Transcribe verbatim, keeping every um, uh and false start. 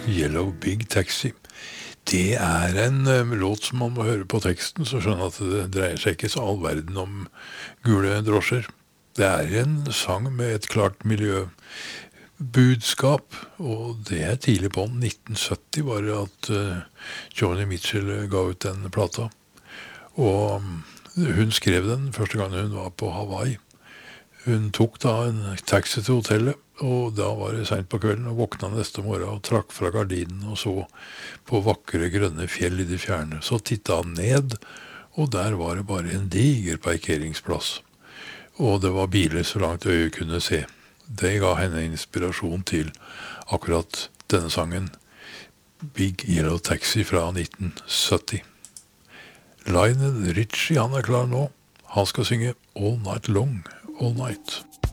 Yellow Big Taxi. Det er en uh, låt som man må høre på teksten, så skjønner at det dreier seg ikke så all verden om gule drosjer. Det er en sang med et klart miljøbudskap, og det er tidlig på nitten sytti bare at uh, Joni Mitchell ga ut den plata. Og um, hun skrev den første gang hun var på Hawaii. Hun tok da en taxi til hotellet, og da var det sent på kvelden, og våkna neste morgen og trakk fra gardinen og så på vakre grønne fjell i det fjerne. Så tittet han ned, og der var det bare en diger parkeringsplass. Og det var biler så langt øyet kunne se. Det ga henne inspirasjon til akkurat denne sangen, Big Yellow Taxi fra nitten sytti. Lionel Richie, han er klar nå. Han skal synge All Night Long, All Night.